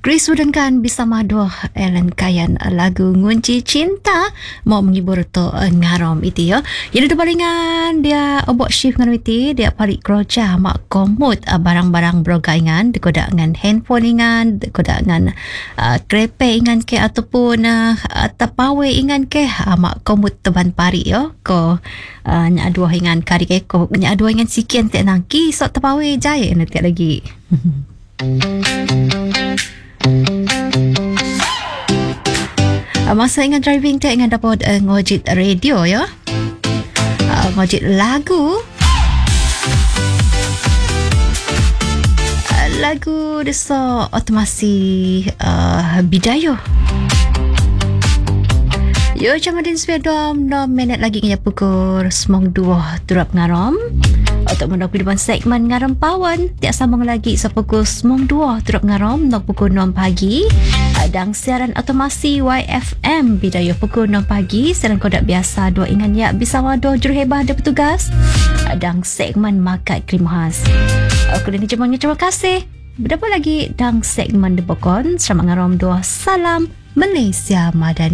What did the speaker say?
Chris Wooden bisa madoh Ellen Kayan lagu Ngunci Cinta mau menghibur tu ngarom itu ya. Yang ada balingan dia obok shift ngarom itu dia parik keroja mak komut barang-barang broga ingan dekoda dengan handphone ingan dekoda dengan krepe ingan ke ataupun tapawe ingan ke mak komut teban parik ya ko nya dua ingan kari ke ko nya dua ingan sikian tak nangki sok tapawe jaya nanti lagi. Masa ingat driving tak ingat dapat ngojit radio ya, ngojit lagu desa otomasi bidayo. Yo camadin sepedom 6 minit lagi kena pukul 9.2 turap ngarom. Untuk mendapat depan segmen ngarom pawan tiap sambung lagi sepukul 9.2 turap ngarom nak pukul 6 pagi. Adang siaran otomasi YFM bidaya pukul 6 pagi siaran kodak biasa dua ingan ya bisa wado juruhebah ada petugas. Adang segmen makat krim khas. Aku dan jemangnya terima kasih. Berapa lagi dang segmen debokon selamat ngarom 2 salam Malaysia Madani.